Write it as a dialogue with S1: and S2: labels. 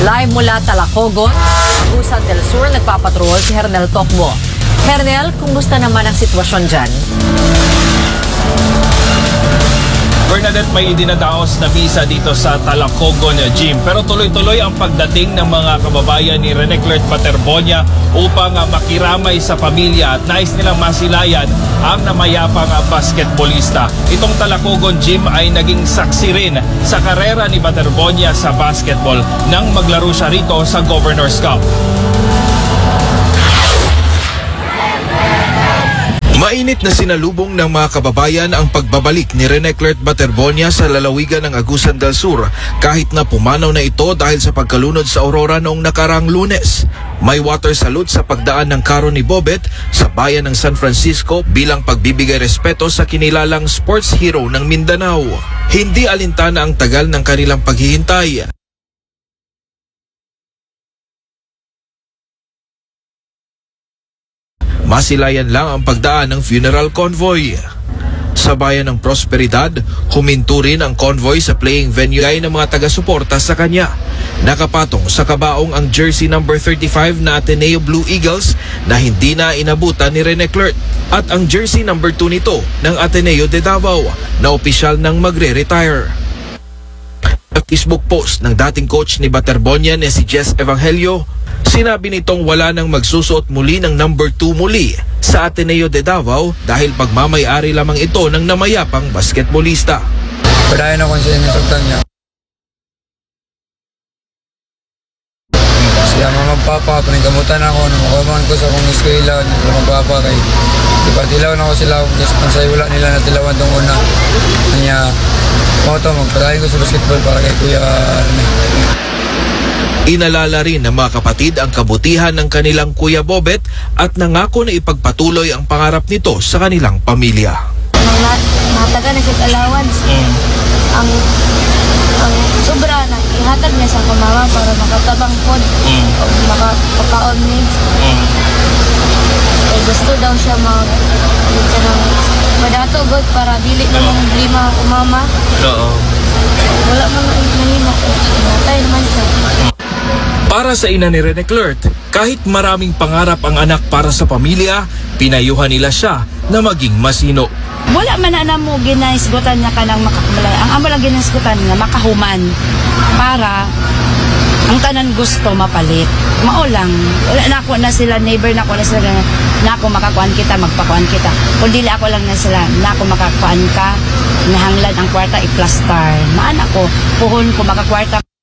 S1: Live mula Talacogon, Agusan del Sur, nagpapatrol si Hernel Tocmo. Hernel, kumusta naman ang sitwasyon dyan?
S2: Bernadette, may idinadaos na misa dito sa Talacogon Gym. Pero tuloy-tuloy ang pagdating ng mga kababayan ni Renecler Paterbonia upang makiramay sa pamilya at nais nilang masilayan ang namayapang basketballista. Itong Talacogon Gym ay naging saksi rin sa karera ni Paterbonia sa basketball nang maglaro siya rito sa Governor's Cup.
S3: Mainit na sinalubong ng mga kababayan ang pagbabalik ni Renecler Paterbonia sa lalawigan ng Agusan del Sur kahit na pumanaw na ito dahil sa pagkalunod sa Aurora noong nakarang Lunes. May water salute sa pagdaan ng karo ni Bobet sa bayan ng San Francisco bilang pagbibigay respeto sa kinilalang sports hero ng Mindanao. Hindi alintana ang tagal ng kanilang paghihintay. Masilayan lang ang pagdaan ng funeral convoy. Sa bayan ng Prosperidad, huminto rin ang convoy sa playing venue ng mga taga-suporta sa kanya. Nakapatong sa kabaong ang jersey number 35 na Ateneo Blue Eagles na hindi na inabutan ni Renecler at ang jersey number 2 nito ng Ateneo de Davao na opisyal nang magre-retire. Sa Facebook post ng dating coach ni Paterbonia na si Jess Evangelio, sinabi nitong wala nang magsusuot muli ng number 2 muli sa Ateneo de Davao dahil pagmamay-ari lamang ito ng namayapang basketballista.
S4: Padayon ako sa inusagtan niya. Siya mga magpapa, paningkamutan ako, namakuman ko sa akong eskwela, nila magpapa kay ipatilaw na ako sila kung sa'yo wala nila natilawan itong una. Kanya, mga ito, magpadayon ko sa basketball para kay Kuya Arne.
S3: Inalala rin ng mga kapatid ang kabutihan ng kanilang Kuya Bobet at nangako na ipagpatuloy ang pangarap nito sa kanilang pamilya.
S5: Mahatagan na siya allowance. Ang sobra na ihatag niya sa kumama para makatabang pod o makapakaon ni. Gusto daw siya madato god para dili na mong problema ang kumama. Wala man nahimo. Natay naman siya.
S3: Para sa ina ni Renecler, kahit maraming pangarap ang anak para sa pamilya, pinayuhan nila siya na maging masino.
S6: Wala man na mo ginaisgutan niya ka ng makakamulay. Ang amo lang ginaisgutan nga makahuman para ang tanan gusto mapalit. Mao lang. Wala na ako na sila, neighbor na ako na sila na ako makakuan kita, magpakuan kita. Kung dili ako lang na sila, na ako makakuan ka, nahanglan ang kwarta i-plaster. Maan ako, puhon ko makakwarta.